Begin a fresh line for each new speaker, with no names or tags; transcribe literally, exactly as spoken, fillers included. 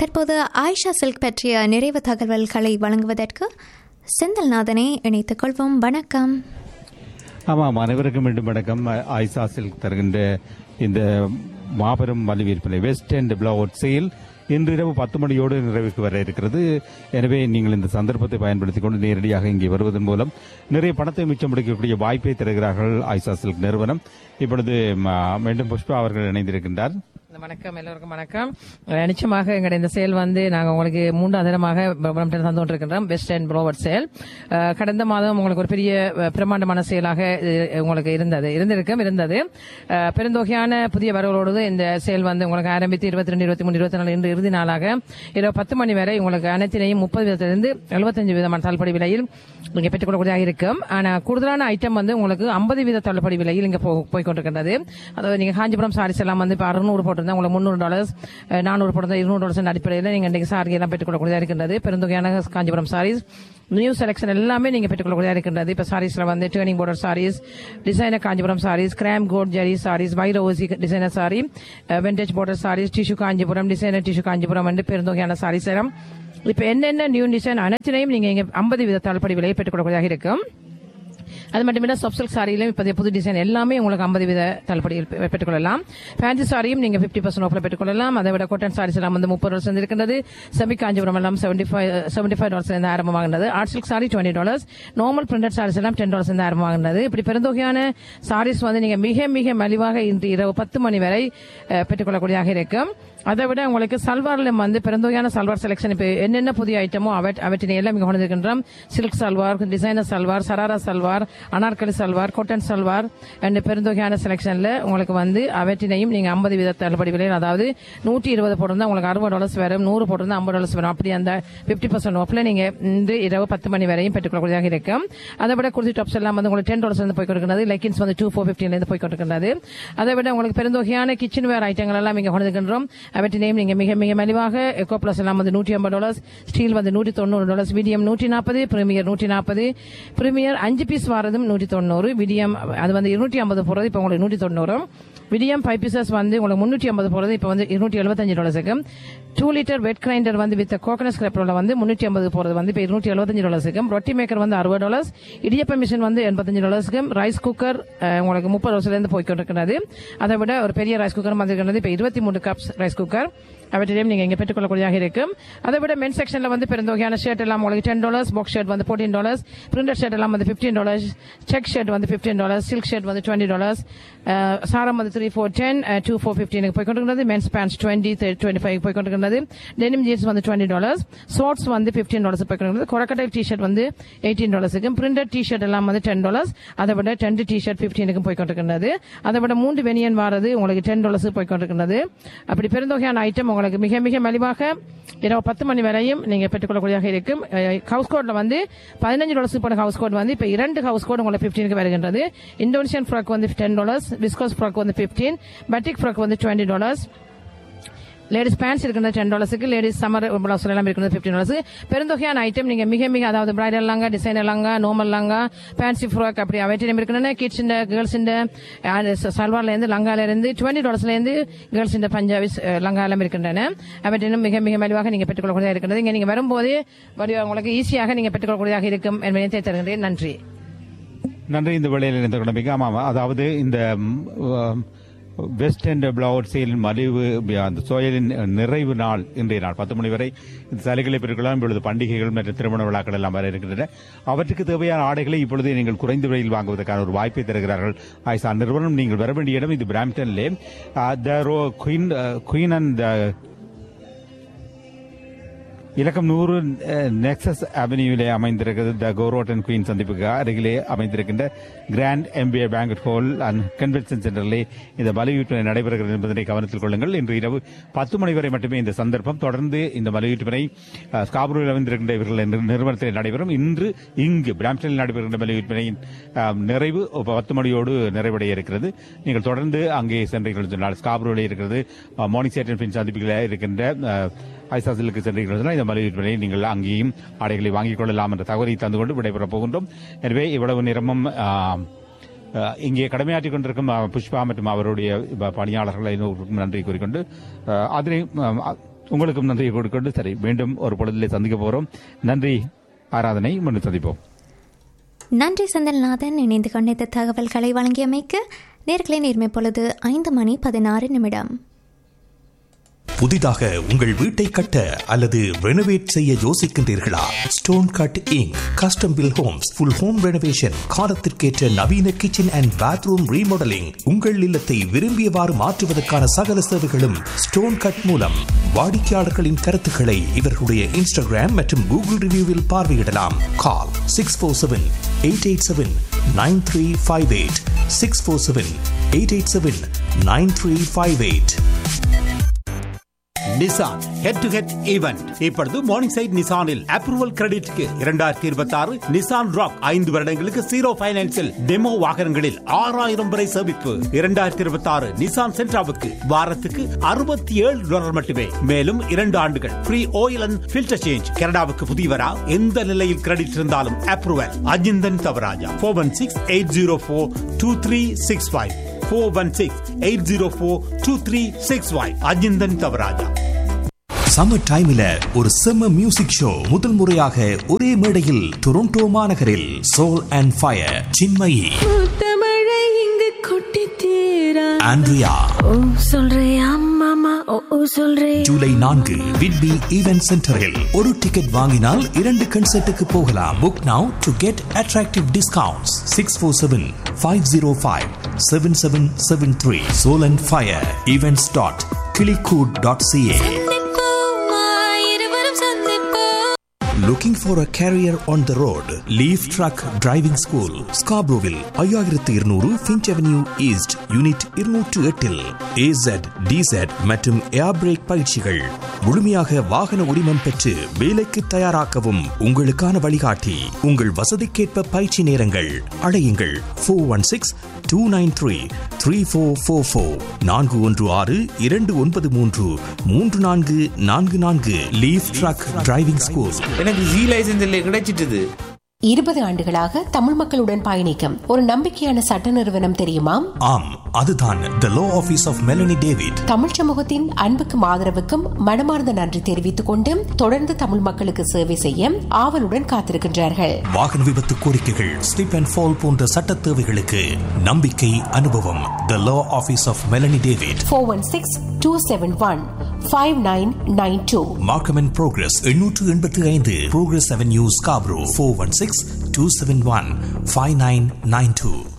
தற்போது ஆயிஷா சில்க் பற்றிய நிறைவு தகவல்களை வழங்குவதற்கு செந்தில்நாதனை இணைத்துக் கொள்வோம். வணக்கம்.
ஆமாம், அனைவருக்கும் மீண்டும் வணக்கம். ஆயிஷா சில்க் தருகின்ற இந்த மாபெரும் மலிவு விற்பனை வெஸ்ட் எண்ட் பிளவுட் சேல் இன்றிரவு பத்து மணியோடு நிறைவுக்கு வர இருக்கிறது. எனவே நீங்கள் இந்த சந்தர்ப்பத்தை பயன்படுத்திக் கொண்டு நேரடியாக இங்கே வருவதன் மூலம் நிறைய பணத்தை மிச்சம் முடிக்கக்கூடிய வாய்ப்பை தருகிறார்கள் ஆயிஷா சில்க் நிறுவனம். இப்பொழுது மீண்டும் புஷ்பா அவர்கள் இணைந்திருக்கின்றார்.
வணக்கம், எல்லோருக்கும் வணக்கம். நிச்சயமாக எங்களுடைய இந்த சேல் வந்து நாங்கள் உங்களுக்கு மூன்றாவது தினமாக தந்து கொண்டிருக்கின்றோம். வெஸ்ட் அண்ட் ப்ரோவர்ட் சேல் கடந்த மாதம் உங்களுக்கு ஒரு பெரிய பிரம்மாண்டமான சேலாக உங்களுக்கு இருந்தது இருந்திருக்கும் இருந்தது பெருந்தொகையான புதிய வரவுகளோடு இந்த சேல் வந்து உங்களுக்கு ஆரம்பித்து இருபத்தி ரெண்டு இருபத்தி மூணு இருபத்தி நாலு இன்று இறுதி நாளாக இரவு பத்து மணி வரை உங்களுக்கு அனைத்தினையும் முப்பது வீதத்திலிருந்து எழுபத்தஞ்சு வீதமான தள்ளுபடி விலையில் இங்கே பெற்றுக்கொள்ளக்கூடியதாக இருக்கும். ஆனால் கூடுதலான ஐட்டம் வந்து உங்களுக்கு ஐம்பது வீத தள்ளுபடி விலையில் இங்கே போய்கொண்டிருக்கின்றது. அதாவது நீங்க காஞ்சிபுரம் சாரீஸ் எல்லாம் வந்து இப்போ அறுநூறு போட்டு உங்களுக்கு முன்னூறு டாலர்ஸ் நானூறு போட்டு இருநூறு டாலர்ஸ் அடிப்படையில் நீங்க இன்றைக்கு சாரி எல்லாம் பெற்றுக்கொள்ளக்கூடியதாக இருக்கின்றது. பெருந்தொகையான காஞ்சிபுரம் சாரீஸ் நியூ செலக்ஷன் எல்லாமே நீங்க பெற்றுக்கொள்ளக்கூடியதாக இருக்கின்றது. இப்ப சாரீஸ்ல வந்து turning border saris, designer Kanchipuram saris, gram code ஜெரி saris, வைரோசி designer sorry, vintage border saris, tissue Kanchipuram, designer tissue Kanchipuram என்று பெருந்தொகையான சாரீஸ் எல்லாம் இப்ப என்னென்ன நியூ டிசைன் அனைத்தினையும் நீங்க இங்க ஐம்பது வீத தள்ளுபடி விலையை பெற்றுக்கொள்ளக்கூடியதாக இருக்கும். அது மட்டுமில்ல சாஃப்ட் சாரியிலும் இப்போதைய புது டிசைன் எல்லாமே உங்களுக்கு ஐம்பது வீத தள்ளுபடியில் பெற்றுக்கொள்ளலாம். ஃபேன்சி சாரியும் நீங்க பிப்டி பர்சன்ட் ஆஃப்ல பெற்றுக்கொள்ளலாம். அதை விட காட்டன் சாரீஸ் எல்லாம் வந்து முப்பது டாலர்ஸ் இருக்கின்றது. செமி காஞ்சிபுரம் எல்லாம் seventy five seventy five dollars இருந்து ஆரம்பமாகின்றது. Art silk sorry twenty dollars, normal printed saris எல்லாம் டென் டாலர்ஸ் இருந்து ஆரம்பமாகின்றது. இப்படி பெருந்தொகையான சாரீஸ் வந்து நீங்க மிக மிக மலிவாக இன்று இரவு பத்து மணி வரை பெற்றுக்கொள்ளக்கூடியதாக இருக்கும். அதை விட உங்களுக்கு சல்வார்ல வந்து பெருந்தொகையான சல்வார் செலக்ஷன் இப்ப என்னென்ன புதிய ஐட்டமோ அவற்றினை எல்லாம் மிக கொண்டிருக்கின்றோம். Silk salwar, designer salwar, sharara salwar, Anarkali salwar, cotton salwar and பெருந்தொகையான செலக்ஷன்ல உங்களுக்கு வந்து அவற்றினையும் நீங்க ஐம்பது வீத தள்ளுபடி விலையில், அதாவது நூற்றி இருபது போட்டிருந்தா உங்களுக்கு அறுபது டாலர்ஸ் வரும், நூறு போட்டிருந்தா ஐம்பது டாலர்ஸ் வரும். அப்படி அந்த பிப்டி பர்சன்ட் ஆஃப்ல நீங்க இன்று இரவு பத்து மணி வரையும் பெற்றுக்கொள்ளக்கூடியதாக இருக்கும். அதை விட குர்த்தி டாப்ஸ் எல்லாம் வந்து உங்களுக்கு டென் டாலர்ஸ் இருந்து போய் கொடுக்கிறது. லெக்கின்ஸ் வந்து டூ ஃபோர் பிப்டின்ல இருந்து போய் கொடுக்கிறது. அதை விட உங்களுக்கு பெருந்தொகையான கிச்சன் வேர் ஐட்டங்கள் எல்லாம் இங்க கொண்டிருக்கின்றோம். அவற்றினையும் நீங்க மிக மிக மலிவாக எக்கோ பிளஸ் எல்லாம் வந்து நூற்றி ஐம்பது டாலர்ஸ், ஸ்டீல் வந்து நூற்றி தொண்ணூறு டாலர்ஸ், மீடியம் நூற்றி நாற்பது, பிரீமியர் நூற்றி நாற்பது, பிரீமியர் அஞ்சு பீஸ் வாரதும் நூற்றி தொண்ணூறு, விடியம் அது வந்து இருநூற்றி ஐம்பது போறது இப்ப உங்களுக்கு நூற்றி தொண்ணூறு, விடியம் ஃபைவ் பீசஸ் வந்து உங்களுக்கு முன்னூற்றி ஐம்பது போறது இப்ப வந்து இருநூற்றி எழுபத்தஞ்சு டாலர்ஸுக்கு, டூ லிட்டர் வெட் கிரைண்டர் வந்து வித் கோகனட் ஸ்கிரப்பரோட வந்து முன்னூற்றி ஐம்பது போறது வந்து இப்ப இருநூற்றி எழுபத்தஞ்சு டாலர்ஸுக்கும், ரொட்டி மேக்கர் வந்து அறுபது டாலர்ஸ், இடியப்ப மிஷின் வந்து எண்பத்தஞ்சு டாலர்ஸுக்கும், ரைஸ் குக்கர் உங்களுக்கு முப்பது டாலர்ஸ்ல இருந்து போய்கொண்டிருக்கிறது. அதை விட ஒரு பெரிய ரைஸ் குக்கர் வந்திருக்கிறது. இப்ப இருபத்தி மூணு கப்ஸ் ரைஸ் குக்கர் அவற்றையும் நீங்க இங்க பெற்றுக்கொள்ளக்கூடியதாக இருக்கும். அதை விட மென் செக்ஷன்ல வந்து பெருந்தொகையான ஷர்ட் எல்லாம் உங்களுக்கு டென் டாலர்ஸ், பாக்ஸ் ஷர்ட் வந்து ஃபோர்டீன் டாலர்ஸ், பிரிண்டட் ஷர்ட் எல்லாம் வந்து பிப்டீன் டாலர்ஸ், செக் ஷர்ட் வந்து பிப்டீன் டாலர்ஸ், சில்க் ஷர்ட் வந்து டுவெண்ட்டி டாலர்ஸ், சாரம் வந்து three four ten two four பிப்டீனுக்கு போய்கொண்டிருக்கிறது. Men's pants twenty twenty five போய்கொண்டிருக்கிறது. Denim jeans வந்து டுவெண்ட்டி டாலர்ஸ், ஷார்ட்ஸ் வந்து fifteen dollars போய்கொண்டிருக்கிறது. கொரக்கட்டை T shirt வந்து eighteen டாலர்ஸுக்கு, printed T shirt எல்லாம் வந்து ten dollars, அதை விட டென் டி ஷர்ட் பிப்டீனுக்கு போய்கொண்டிருக்கிறது. அதை விட மூன்று வெனியன் வாரது உங்களுக்கு டென் டாலர்ஸ் போய்கொண்டிருக்கிறது. அப்படி பெருந்தொகையான ஐட்டம் உங்களுக்கு மிக மிக மலிவாக இரவு பத்து மணி வரையும் நீங்க பெற்றுக்கொள்ளக்கூடியதாக இருக்கும். ஹவுஸ் கோட்ல வந்து பதினஞ்சு டாலர்ஸ் போன ஹவுஸ் கோட் வந்து இப்ப இரண்டு ஹவுஸ் கோட் உங்களுக்கு பிப்டீனுக்கு வருகின்றது. இந்தோனேஷியன் ஃப்ராக் வந்து டென் டாலர்ஸ், விஸ்கோஸ் ஃப்ராக் வந்து பிப்டீன், பட்டிக் ஃப்ராக் வந்து டுவெண்ட்டி டாலர்ஸ், லேடிஸ் பேண்ட்ஸ் இருக்கிறது டென் டாலர்ஸுக்கு, லேடிஸ் சம்மர் பிளவுஸ் எல்லாம் இருக்கிறது பிப்டீன் டாலர்ஸ். பெருந்தொகையான ஐட்டம் நீங்க மிக மிக அதாவது பிரைடல் லாங்கா, டிசைனர் லாங்கா, நார்மல் லாங்கா, ஃபேன்சி ஃப்ராக் அப்படி அவற்றிலும் இருக்கிறது. கிட்ஸ் கேர்ள்ஸ் சல்வார்ல இருந்து லங்கால இருந்து டுவெண்ட்டி டாலர்ஸ்ல இருந்து கேர்ள்ஸ் பஞ்சாபி லங்கா எல்லாம் இருக்கின்றன. அவற்றிலும் மிக மிக மலிவாக நீங்க பெற்றுக்கொள்ளக்கூடியதாக இருக்கிறது. இங்க நீங்க வரும்போது உங்களுக்கு ஈஸியாக நீங்க பெற்றுக்கொள்ளக்கூடியதாக இருக்கும் என்பதை தருகின்றேன். நன்றி.
நன்றி. இந்த வேளையில் இணைந்த குழந்தைக்கு ஆமாம், அதாவது இந்த வெஸ்ட் எண்ட் பிளவுட் சேலின் மலிவு அந்த சோயலின் நிறைவு நாள் இன்றைய நாள் பத்து மணி வரை இந்த சலுகைகளை பெற்றுக்கொள்ளலாம். இப்பொழுது பண்டிகைகள் மற்றும் திருமண விழாக்கள் எல்லாம் வர இருக்கின்றன. அவற்றுக்கு தேவையான ஆடைகளை இப்பொழுது நீங்கள் குறைந்த விலையில் வாங்குவதற்கான ஒரு வாய்ப்பை தருகிறார்கள் ஆயிஷா நிறுவனம். நீங்கள் வர வேண்டிய இடம் இது பிராம்ப்டன்லே குயின் அண்ட் இலக்கம் நூறு நெக்ஸஸ் அவென்யூவிலே அமைந்திருக்கிறது. த கோரோட் அண்ட் குயின் சந்திப்புக்கு அருகிலே அமைந்திருக்கின்ற grand MBA banquet hall and convention சென்டரிலே இந்த மலிவு விற்பனை நடைபெறுகிறது என்பதனை கவனத்தில் கொள்ளுங்கள். இன்று இரவு பத்து மணி வரை மட்டுமே இந்த சந்தர்ப்பம். தொடர்ந்து இந்த மலிவு விற்பனை ஸ்காபரோவில் அமைந்திருக்கின்ற இவர்கள் நிறுவனத்தில் நடைபெறும். இன்று இங்கு பிராம்ப்டனில் நடைபெறுகின்ற மலிவு விற்பனையின் நிறைவு பத்து மணியோடு நிறைவடைய இருக்கிறது. நீங்கள் தொடர்ந்து அங்கே சென்றீர்கள் சொன்னால் ஸ்காபரோவில் இருக்கிறது மார்னிங் சேட் அண்ட் பின் சந்திப்புகளில் இருக்கின்ற ஆயிஷா சில்க்கு சென்றீர்கள் இந்த மலிவு விற்பனை நீங்கள் அங்கேயும் ஆடைகளை வாங்கிக் கொள்ளலாம் என்ற தகவலை தந்து கொண்டு விடைபெறப் போகின்றோம். எனவே இவ்வளவு நேரமும் இங்கே கடமையாற்றிக் கொண்டிருக்கும் புஷ்பா மற்றும் அவருடைய பணியாளர்களை நன்றி கூறிக்கொண்டு அதனை உங்களுக்கும் நன்றியை கொடுக்கொண்டு சரி மீண்டும் ஒரு பொழுதிலே சந்திக்க போகிறோம். நன்றி ஆராதனை, மீண்டும் சந்திப்போம்.
நன்றி செந்தில்நாதன். இணைந்து கொண்ட தகவல்களை வழங்கியமைக்கு நேர்களை நேர்மை பொழுது ஐந்து மணி பதினாறு நிமிடம்.
புதிதாக உங்கள் வீட்டை கட்ட அல்லது ரெனோவேட் செய்ய யோசிக்கின்றீர்களா? Stone cut ink custom bill Holmes full home renovation, காலத்திற்கேற்ற நவீன கிச்சன் அண்ட் பாத்ரூம் ரீமாடலிங், உங்கள் இல்லத்தை விரும்பியவாறு மாற்றுவதற்கான சகல சேவைகளும் ஸ்டோன் கட் மூலம். வாடிக்கையாளர்களின் கருத்துக்களை இவர்களுடைய இன்ஸ்டாகிராம் மற்றும் கூகுள் ரிவ்யூவில் பார்வையிடலாம். கால் six four seven eight eight seven nine three five eight six four seven eight eight seven nine three five eight.
Nissan head to head event இப்பொழுது மார்னிங் சைட் நிசானில் அப்ரூவல் கிரெடிட்க்கு இரண்டாயிரத்தி இருபத்தி ஆறு நிசான் ராக் ஐந்து வருடங்களுக்கு zero பைனான்சில் demo வாகனங்களில் ஆறாயிரம் வரை சேமிப்பு. இரண்டாயிரத்தி இருபத்தி ஆறு நிசான் சென்ட்ராவுக்கு வாரத்துக்கு அறுபத்தி ஏழு டாலர் மட்டுமே. மேலும் இரண்டு ஆண்டுகள் free oil and filter change. கனடாவுக்கு புதியவரா? எந்த நிலையில் கிரெடிட் இருந்தாலும் approval. Ajinthan Thavaraja four one six eight zero four two three six five four one six eight zero four two three six five. Ajinthan Thavaraja.
Summer டைம்ல ஒரு செம்ம மியூசிக் ஷோ முதல் முறையாக ஒரே மேடையில் டொரண்டோ மாநகரில் சோல் அண்ட் ஃபயர் சின்மயி
தமிழை இங்கு கொட்டி தீரா
ஆண்ட்ரியா
ஓ சொல்றியா மாமா ஓ சொல்றே
ஜூலை நான்கு விட்பி ஈவென்ட் சென்டரில் ஒரு டிக்கெட் வாங்கினால் இரண்டு கன்சர்ட்டுக்கு போகலாம். Book now to get attractive discounts. Six four seven five zero five seven seven seven three. Soul and fire events dot கிளிகூட் dot CA. Looking for a career on the road? Leaf Truck Driving School, Scarboroughville, ஐயாயிரத்து இருநூறு Finch Avenue East, Unit இருநூற்று எட்டில் A Z, D Z மற்றும் ஏர் break பயிற்சிகள். முழுமையாக வாகன உரிமம் பெற்று வேலைக்கு தயாராக்கவும் உங்களுக்கான வழிகாட்டி. உங்கள் வசதிக்கேற்ப பயிற்சி நேரங்கள். அழையுங்கள் four one six two nine three three four four four. நான்கு ஒன்று ஆறு இரண்டு ஒன்பது மூன்று மூன்று நான்கு நான்கு நான்கு. Leaf drug driving school.
எனக்கு ஜி லைசன்ஸ் இல்லை கிடைச்சிட்டது.
இருபது ஆண்டுகளாக தமிழ் மக்களுடன் பயணிக்கும் ஒரு நம்பிக்கையான சட்ட நிறுவனம் தெரியுமா?
ஆம், அதுதான் தி லா office of Melanie David.
Tamil சமூகத்தின் அன்புக்கும் ஆதரவுக்கும் மனமார்ந்த நன்றி தெரிவித்துக் கொண்டு தொடர்ந்து தமிழ் மக்களுக்கு சேவை செய்ய ஆவலுடன் காத்திருக்கின்றார்கள்.
வாகன விபத்து கோரிக்கைகள், ஸ்லிப் அண்ட் ஃபால் போன்ற சட்ட தேவைகளுக்கு நம்பிக்கை அனுபவம். தி லா office of Melanie David.
Four one six two seven one five nine nine two.
Markham and progress எண்ணூற்று எண்பத்தி ஐந்து progress avenue Scarborough. Four one six two seven one five nine nine two.